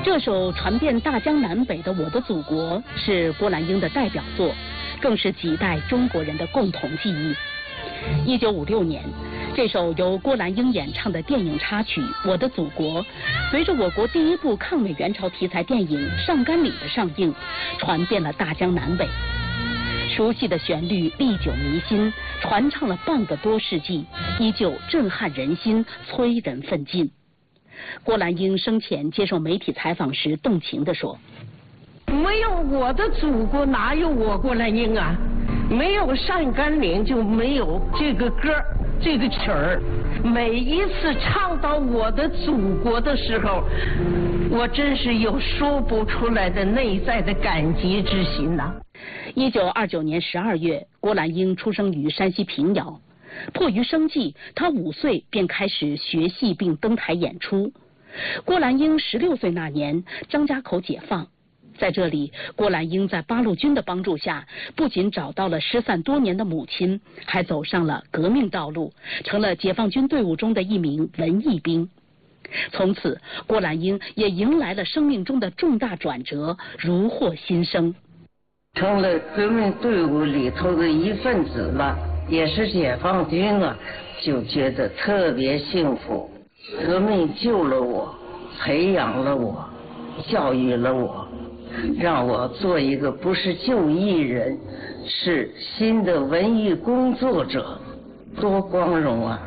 这首传遍大江南北的《我的祖国》是郭兰英的代表作，更是几代中国人的共同记忆。1956年，这首由郭兰英演唱的电影插曲《我的祖国》，随着我国第一部抗美援朝题材电影《上甘岭》的上映，传遍了大江南北。熟悉的旋律历久弥新，传唱了半个多世纪，依旧震撼人心，催人奋进。郭兰英生前接受媒体采访时动情地说：“ 没有我的祖国，哪有我郭兰英啊？没有上甘岭，就没有这个歌，这个曲儿。每一次唱到我的祖国的时候，我真是有说不出来的内在的感激之心呐。 ”1929年12月，郭兰英出生于山西平遥。迫于生计，她5岁便开始学戏并登台演出。郭兰英16岁那年，张家口解放，在这里，郭兰英在八路军的帮助下，不仅找到了失散多年的母亲，还走上了革命道路，成了解放军队伍中的一名文艺兵。从此，郭兰英也迎来了生命中的重大转折，如获新生。 成了革命队伍里头的一份子了，也是解放军了，就觉得特别幸福。革命救了我，培养了我，教育了我，让我做一个不是就艺人，是新的文艺工作者，多光荣啊！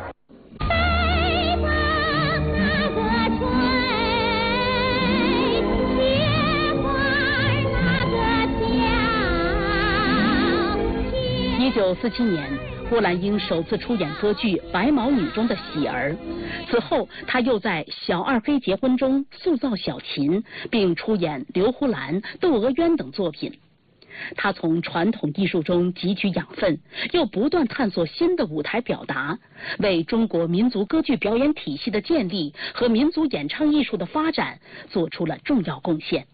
1947年，郭兰英首次出演歌剧《白毛女》中的喜儿。此后，她又在《小二黑结婚》中塑造小琴，并出演《刘胡兰》《窦娥冤》等作品。她从传统艺术中汲取养分，又不断探索新的舞台表达，为中国民族歌剧表演体系的建立和民族演唱艺术的发展做出了重要贡献。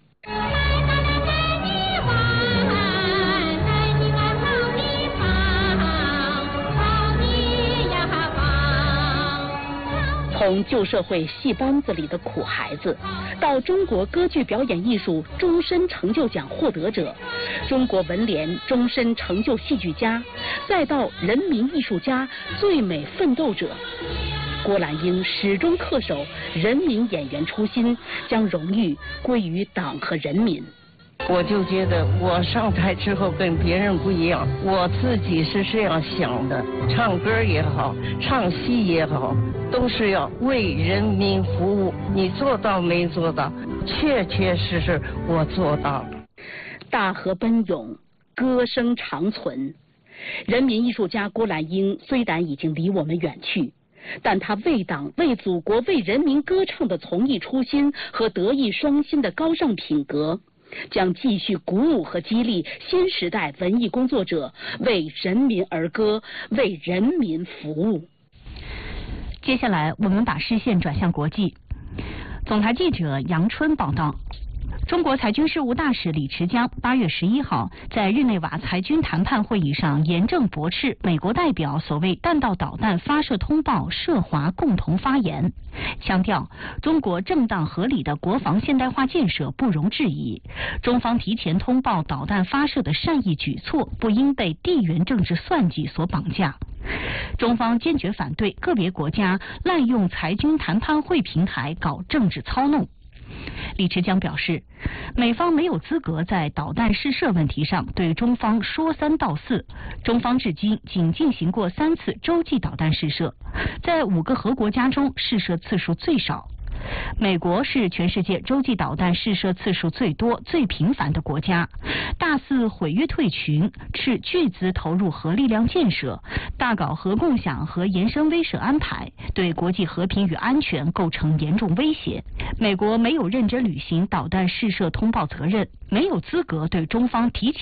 从旧社会戏班子里的苦孩子，到中国歌剧表演艺术终身成就奖获得者，中国文联终身成就戏剧家，再到人民艺术家最美奋斗者，郭兰英始终恪守人民演员初心，将荣誉归于党和人民。 我就觉得我上台之后跟别人不一样，我自己是这样想的，唱歌也好，唱戏也好，都是要为人民服务。你做到没做到？确确实实我做到了。 大河奔涌，歌声长存。人民艺术家郭兰英虽然已经离我们远去，但他为党、为祖国、为人民歌唱的从艺初心和德艺双馨的高尚品格，将继续鼓舞和激励新时代文艺工作者为人民而歌，为人民服务。 接下来，我们把视线转向国际。总台记者杨春报道。中国裁军事务大使李池江8月11号在日内瓦裁军谈判会议上严正驳斥美国代表所谓弹道导弹发射通报涉华共同发言，强调中国正当合理的国防现代化建设不容置疑，中方提前通报导弹发射的善意举措不应被地缘政治算计所绑架。中方坚决反对个别国家滥用裁军谈判会平台搞政治操弄。李池江表示，美方没有资格在导弹试射问题上对中方说三道四，中方至今仅进行过3次洲际导弹试射，在5个核国家中试射次数最少。美国是全世界洲际导弹试射次数最多、最频繁的国家，大肆毁约退群，斥巨资投入核力量建设，大搞核共享和延伸威慑安排，对国际和平与安全构成严重威胁。美国没有认真履行导弹试射通报责任，没有资格对中方提前